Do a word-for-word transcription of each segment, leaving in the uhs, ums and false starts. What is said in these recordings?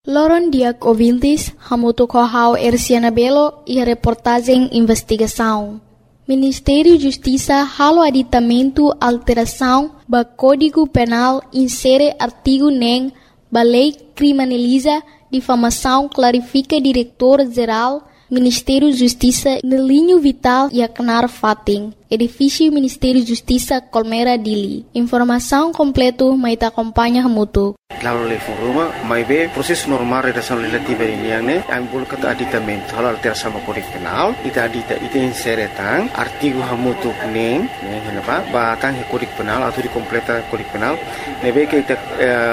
Loron Diak ouvintes, hamuto kohau Erciana Belo e a reportagem investigação. Ministério da Justiça halo aditamento alteração ba Código Penal insere artigo nem ba lei criminaliza difamação clarifica diretor-geral Ministério da Justiça no linho vital e acnar fating. Edifício Ministério da Justiça Colmera Dili. Informação completo mai ta acompanha hamuto. Lalu level rumah, mai be proses normal redação legislativa ini yang ne, ambul kata aditamento halal alteração sama Código Penal, ita adita ita insere tang artigo hamutu neng, neng kenapa? Batang Código Penal atau dikompleta Código Penal, nebe ke ita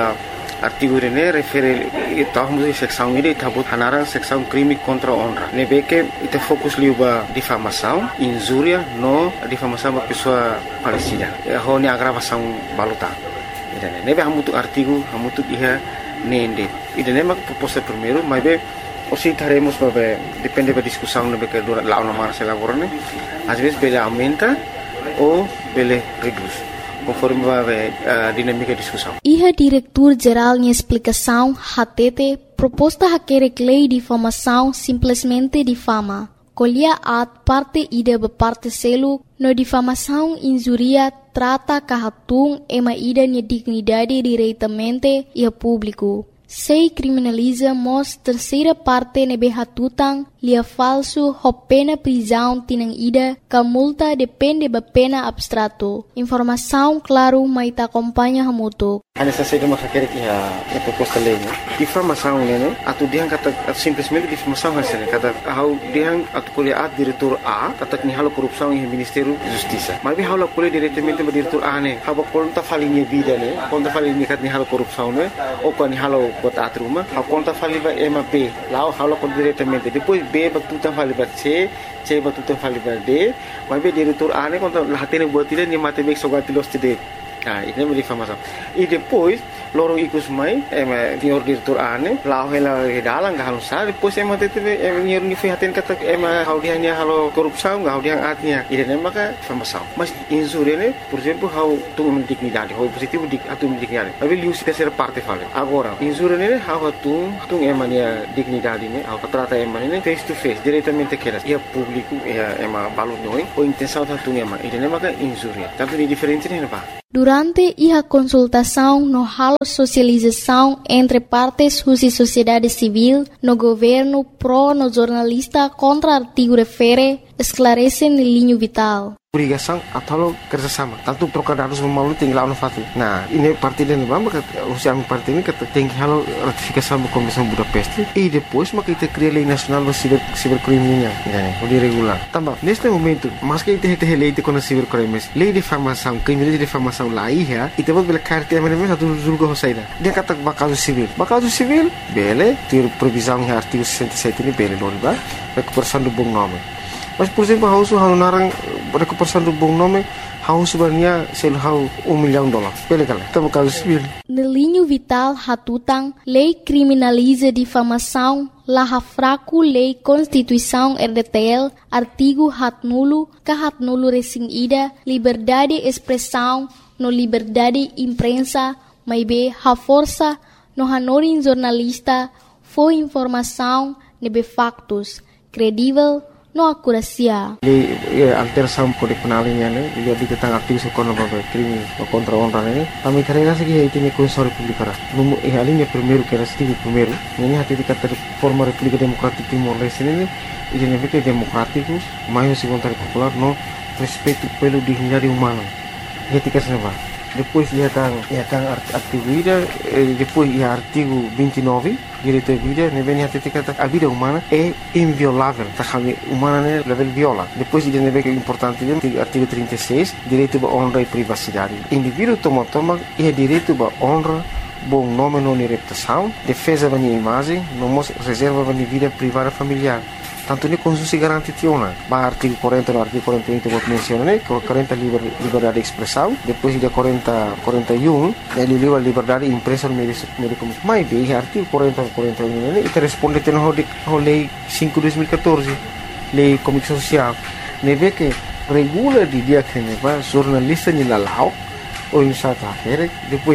artigo ini refere tahu mesti seksão ini tabut hanarang seksão crime contra honra. Nebe ke ita fokus liuba difamação, injúria no difamação ba pessoa falecida. Ho ni agravação baluta. Idane nebe hamutu artigo hamutu iha nende. Idane mak proposta primeiro, mas be osi taremos babe depende da discussão nebe que dura lá uma marcha laborane. Às vezes bele aumenta ou bele reduz. Conforme vai a dinâmica de discussão. Iha diretor-geral de explicação, H T T, proposta haquere lei de difamação simplesmente difama. Colhia at parte ida be parte selo, no difamação injuria trata kahatung ema ida ni dignidade diretamente e a público. Sei criminaliza mos terceira parte nebe hatutang lia falso ho pena prisão tinang ida ka multa depende ba pena abstrato. Informação claro mai ta acompanha hamuto. Hanya saja cuma sakit ya ya proposta lei ne. Difamação ne, atu diang kata simplesmente difamação hasil kata how diang atu kuliah at diretor A kata ni halo korupsão em Ministério da Justiça. Mas bi halo kuliah diretamente ba diretor A ne. Haba konta falinha vida ne, konta falinha kat ni halo korupsão ne, ou kan ni halo bot atruma, a conta faliva ema B, lá o halo con diretamente. Depois B batuta faliva C, C batuta faliva D, mas B diretor A ne conta lahatene buat dia ni matemek sogatilos tide. Ah, ini menjadi difamação. E depois, lorong ikus mai, ema senhor diretor ane, lau hela dalang gak halus sah. Depois ema tete ema senhor nifihatin kata ema hau dia nya halo korupsão, gak hau dia atnya. Ide nema ka difamação. Mas insure ne, por exemplo, hau tu dignidade, hau positivo dik atu dignidade. Tapi liu se terceira parte fale. Agora, insure ne hau tu tu ema nia dignidade ne, hau trata ema ne face to face, diretamente keras. Ia público, ia ema balu noi, o intenção tu ema. Ide nema ka insure. Tanto di diferente ne pa. Durante a consultação no halo socialização entre partes e sociedade civil, no governo pro no jornalista contra artigo refere, esclarece no linho vital. Obrigação atau kerjasama. Tanto trocar dados melalui tinggal fatu. Nah, ini parti dan bamba kata usia parti ini kata tinggi halo ratifikasi sama Komisi Budapest. E depois maka kita cria lei nasional do ciber cibercriminal, né? O de regular. Também neste momento, mas que kita kita lei de com cibercrimes, lei de difamação, crime de difamação lá ia, e temos bela carta é mesmo satu julga hosaida. Dia kata bakal civil. Bakal civil, bele, ter previsão em artigo sessenta e sete ini bele loriba, recuperação do bom nome. Mas, por exemplo, hau su hau narang recuperação do bom nome, hau sebenarnya sel hau um milhão de dólares. Bele kala, tamo caso civil. No linho vital hatutang, lei criminaliza difamação, la fraco lei Constituição R D T L, artigo hat nulo, ka hat nulo resing ida, liberdade expressão, no liberdade imprensa, mai be ha força, no hanorin jornalista, foi informação, nebe factos, credível, no akurasia. Di alteração Código Penal ini ne, dia ditentang aktif sekolah bagai krimi contra honra ne. Kami karena segi itu ni Constituição Republicana. Numu eh alinha primeiro que era segi primeiro. Ini hati dikata forma República Democrática Timor Leste ini, ini negara democrático, mais segundo popular no respeito pelo dignidade humana. Etika senava. Depois ia kan ia kan artigo ida, depois ia artigo vinte e nove, direito à vida, ne vem até kata a vida humana é inviolável, tá kami humana ne level viola. Depois ida ne vem importante dia artigo trinta e seis, direito à honra e privacidade. Indivíduo toma toma é direito à honra, bom nome não reputação, defesa da imagem, não reserva da vida privada familiar. Tanto ni Constituição garante tiona. Ba artigo quarenta no artigo quarenta e um vou mencionar, né? quarenta liber, liberdade de expressão, depois de quarenta, quarenta e um, ele livre liberdade de imprensa no meio de comunicação. Mas bem, artigo quarenta, quarenta e um, né? Ele responde tendo a lei cinco de dois mil e quatorze, lei comunicação social. Ne vê que regula de dia que ne va jornalista ni lalau ou em South Africa, depois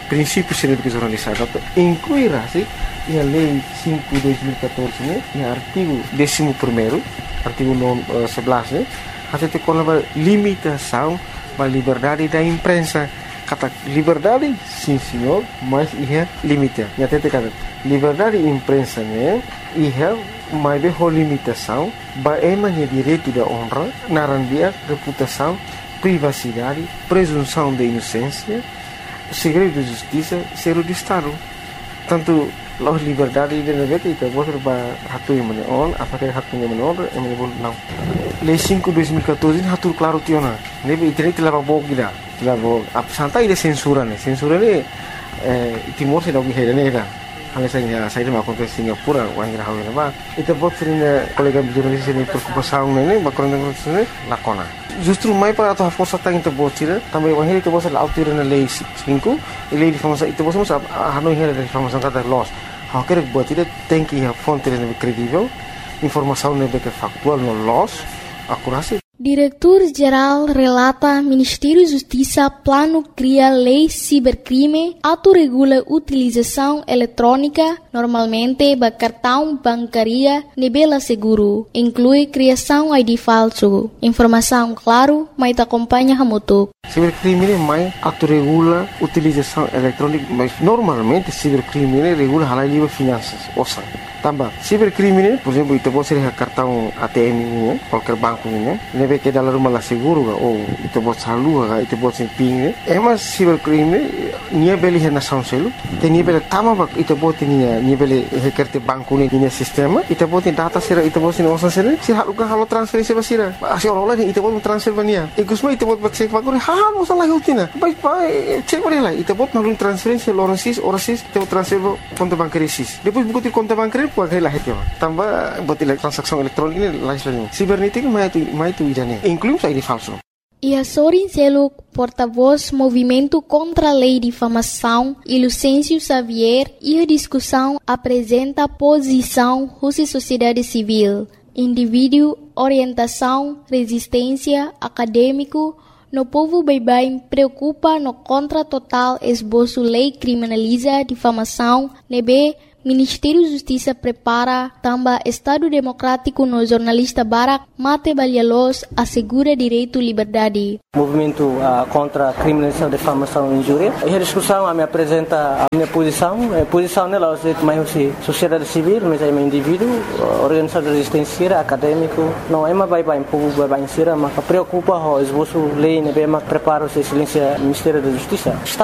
princípio científico jornalizado, incluirá se a lei cinco de dois mil e catorze, né, e artigo décimo primeiro, artigo sebelas, né, até tem uma limitação da liberdade da imprensa. Kata liberdade, sim senhor, mas é limite. E até tem kata liberdade da imprensa, né, é mais de limitação, é manhã direito da honra, narandia, reputação, privacidade, presunção de inocência, segredo de justiça, segredo de Estado. Tanto a liberdade de negara itu boleh hatu yang mana on, apakah hatu yang mana on, yang mana boleh não. Lei cinco de dois mil e catorze hatu claro tiona. Nebe internet telah bawa kita, telah bawa. Apa santai dia censura ni, censura ni Timor se dog hera ni dah. Hanya saya saya dah makan ke Singapura, orang yang hawi nama. Itu buat sering kolega jurnalis ini preocupação ni, bakoran dengan sini lakona. Justru mai para atau força tá into botira, também o henrique você lá altura na lei cinco, e lei de informação itu você mas hanoi hera de informação cada loss. Há que botira tem que a fonte é credível, informação é que factual no loss, acurácia. Diretor-Geral relata Ministério da Justiça plano cria lei cibercrime, autorregula utilização eletrônica, normalmente ba cartão bancária nebela seguro, inclui criação I D falso. Informação claro, mas te acompanha hamutuk. Cibercrime mais autorregula utilização eletrônica, mas normalmente cibercrime regula halal livre finanças, ouça. Tambah, cibercrime, por exemplo, itu pode ser cartão A T M ini, qualquer banco ini, nebe que dalam rumah lah seguro ga, ou itu pode salu ga, itu pode ser ping. Emas cibercrime, nia beli hena sound selu, te nia beli tama bak, itu pode nia nia beli hekerte banku ni nia sistema, itu pode data sera, itu pode nia osan sera, si halu ga halu transferensi basira, asyik orang lain itu pode transfer bania, ikusma itu pode cek banku ni, halu osan lagi utina, baik baik cek bani lah, itu pode nalun transferensi orang sis, orang sis, itu transfer konto bankari sis, depois buku ti konto bankari puagai lah hati orang. Tambah buat transaksi elektronik ini lain lain. Sibernetik mah itu mah itu idane. Incluye I D falso. E a Sorin Seluk, porta-voz Movimento contra a Lei de Difamação, e Lucêncio Xavier, e a discussão apresenta posição Rússia Sociedade Civil, indivíduo, orientação, resistência, acadêmico, no povo baibai preocupa no contra total esboço lei criminaliza difamação, nebe Ministério da Justiça prepara também Estado Democrático no jornalista Barak Mate Balialos assegura direito à liberdade. Movimento uh, contra a criminalização, difamação e injúria. E a discussão a me apresenta a minha posição. A posição nela é mais sociedade civil, mas é um indivíduo, organização de resistência, acadêmico. Não é mais bem povo bem bem sira, mas preocupa o esboço lei, né, mas prepara o silêncio Ministério da Justiça.